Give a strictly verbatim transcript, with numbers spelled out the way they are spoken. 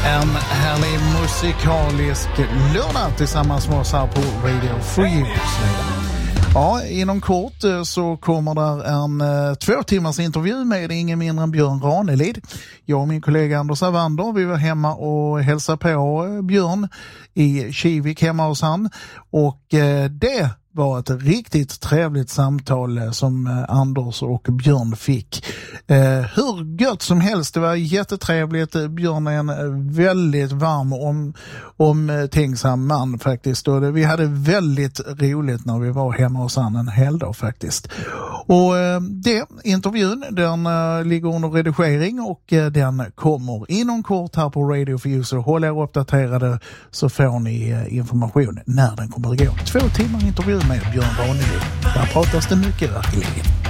En härlig musikalisk lördag tillsammans med oss här på Radio Free. Ja, inom kort så kommer där en eh, två timmars intervju med ingen mindre än Björn Ranelid. Jag och min kollega Anders Avander, vi var hemma och hälsade på Björn i Kivik hemma hos han. Och eh, det var ett riktigt trevligt samtal som Anders och Björn fick. Eh, hur gött som helst, det var jättetrevligt. Björn är en väldigt varm och om, omtänksam man faktiskt. Och det, vi hade väldigt roligt när vi var hemma hos han en hel dag faktiskt. Och eh, det, intervjun, den eh, ligger under redigering och eh, den kommer inom kort här på Radio for You. Så håll er uppdaterade så får ni eh, information när den kommer att gå. Två timmar intervju med Björn Ranelid. Där pratas det mycket verkligen.